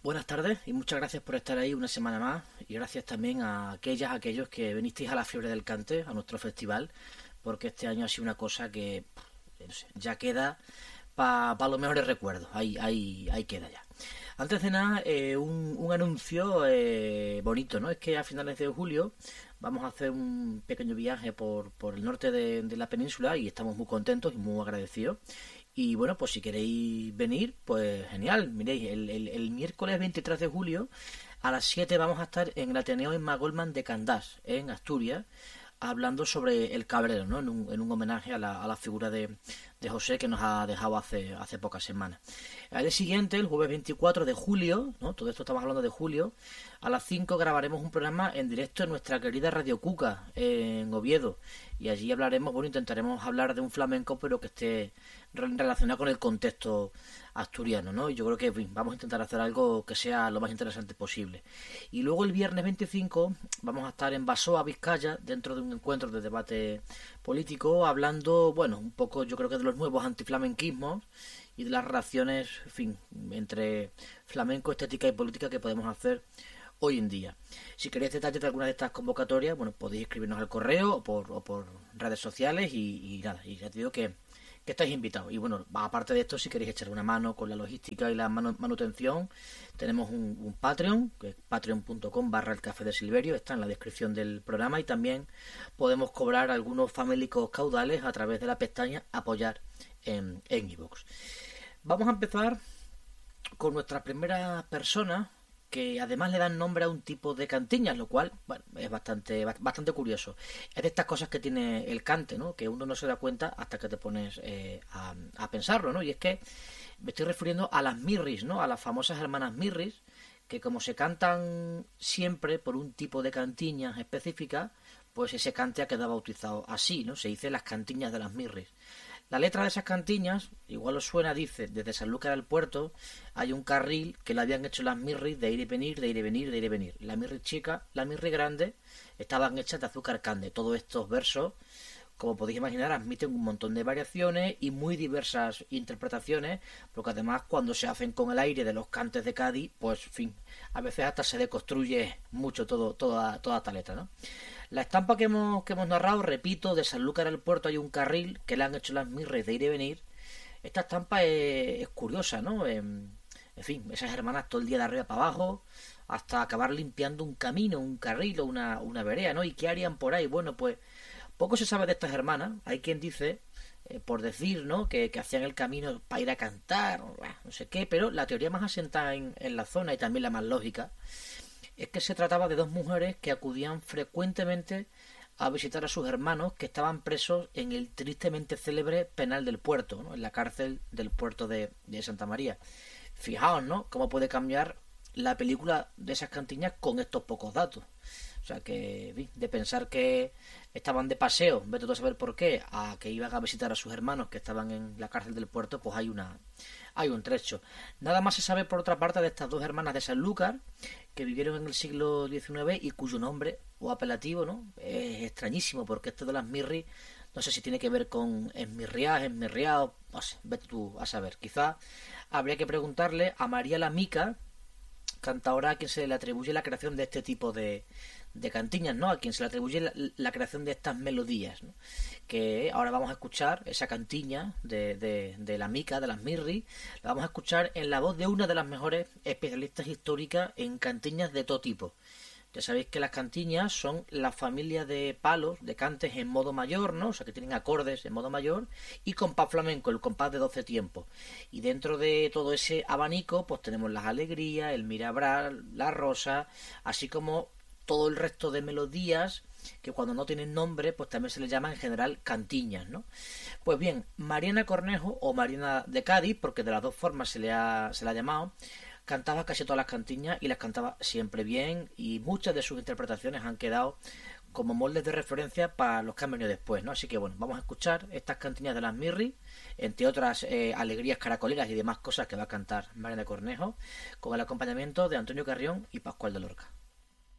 Buenas tardes y muchas gracias por estar ahí una semana más y gracias también a aquellos que vinisteis a la Fiebre del Cante, a nuestro festival, porque este año ha sido una cosa que no sé, ya queda para los mejores recuerdos, ahí queda ya. Antes de nada, un anuncio bonito, ¿no? Es que a finales de julio vamos a hacer un pequeño viaje por el norte de la península y estamos muy contentos y muy agradecidos. Y bueno, pues si queréis venir, pues genial. Miréis, el miércoles 23 de julio a las 7 vamos a estar en el Ateneo Emma Goldman de Candás, en Asturias, hablando sobre el cabrero, ¿no? En un homenaje a la figura de José que nos ha dejado hace pocas semanas. Al día siguiente, el jueves 24 de julio, ¿no? Todo esto estamos hablando de julio, a las 5 grabaremos un programa en directo en nuestra querida Radio Cuca, en Oviedo. Y allí hablaremos, bueno, intentaremos hablar de un flamenco, pero que esté relacionado con el contexto asturiano, ¿no? Y yo creo que en fin, vamos a intentar hacer algo que sea lo más interesante posible. Y luego el viernes 25 vamos a estar en Basoa, Vizcaya, dentro de un encuentro de debate político, hablando, bueno, un poco yo creo que de los nuevos antiflamenquismos y de las relaciones, en fin, entre flamenco, estética y política que podemos hacer hoy en día. Si queréis detalles de alguna de estas convocatorias, bueno, podéis escribirnos al correo o por redes sociales y nada, y ya te digo que estáis invitados. Y bueno, aparte de esto, si queréis echar una mano con la logística y la manutención, tenemos un Patreon, que es patreon.com/el café de Silverio, está en la descripción del programa, y también podemos cobrar algunos famélicos caudales a través de la pestaña apoyar en iVoox. Vamos a empezar con nuestra primera persona, que además le dan nombre a un tipo de cantiñas, lo cual, bueno, es bastante curioso. Es de estas cosas que tiene el cante, ¿no? Que uno no se da cuenta hasta que te pones a pensarlo, ¿no? Y es que me estoy refiriendo a las mirris, ¿no? A las famosas hermanas mirris, que como se cantan siempre por un tipo de cantiñas específica, pues ese cante ha quedado bautizado así, ¿no? Se dice las cantiñas de las mirris. La letra de esas cantiñas, igual os suena, dice: desde Sanlúcar al puerto hay un carril que le habían hecho las mirris de ir y venir, de ir y venir, de ir y venir. La mirri chica, la mirri grande, estaban hechas de azúcar cande. Todos estos versos, como podéis imaginar, admiten un montón de variaciones y muy diversas interpretaciones, porque además cuando se hacen con el aire de los cantes de Cádiz, pues, en fin, a veces hasta se deconstruye mucho toda esta letra, ¿no? La estampa que hemos narrado, repito: de Sanlúcar al puerto hay un carril que le han hecho las mirres de ir y venir. Esta estampa es curiosa, ¿no? En fin, esas hermanas todo el día de arriba para abajo, hasta acabar limpiando un camino, un carril o una vereda, ¿no? ¿Y qué harían por ahí? Bueno, pues poco se sabe de estas hermanas. Hay quien dice, por decir, ¿no? Que hacían el camino para ir a cantar, no sé qué, pero la teoría más asentada en la zona, y también la más lógica, es que se trataba de dos mujeres que acudían frecuentemente a visitar a sus hermanos que estaban presos en el tristemente célebre penal del puerto, ¿no? En la cárcel del puerto de Santa María. Fijaos, ¿no? Cómo puede cambiar la película de esas cantiñas con estos pocos datos. O sea que, de pensar que estaban de paseo, vete tú a saber por qué, a que iban a visitar a sus hermanos que estaban en la cárcel del puerto, pues hay un trecho. Nada más se sabe, por otra parte, de estas dos hermanas de Sanlúcar, que vivieron en el siglo XIX y cuyo nombre o apelativo, ¿no? Es extrañísimo, porque esto de las mirri, no sé si tiene que ver con esmirriado, no sé, vete tú a saber. Quizá habría que preguntarle a María la Mica, cantaora, a quien se le atribuye la creación de este tipo de cantiñas, ¿no? A quien se le atribuye la creación de estas melodías, ¿no? Que ahora vamos a escuchar esa cantiña de la Mica, de las Mirri, la vamos a escuchar en la voz de una de las mejores especialistas históricas en cantiñas de todo tipo. Ya sabéis que las cantiñas son la familia de palos, de cantes en modo mayor, ¿no? O sea, que tienen acordes en modo mayor y compás flamenco, el compás de 12 tiempos. Y dentro de todo ese abanico, pues tenemos las alegrías, el mirabral, la rosa, así como todo el resto de melodías que cuando no tienen nombre, pues también se les llama en general cantiñas, ¿no? Pues bien, Mariana Cornejo, o Mariana de Cádiz, porque de las dos formas se la ha llamado, cantaba casi todas las cantiñas y las cantaba siempre bien, y muchas de sus interpretaciones han quedado como moldes de referencia para los que han venido después, ¿no? Así que bueno, vamos a escuchar estas cantiñas de las Mirri, entre otras alegrías caracoleras y demás cosas que va a cantar Mariana Cornejo, con el acompañamiento de Antonio Carrión y Pascual de Lorca.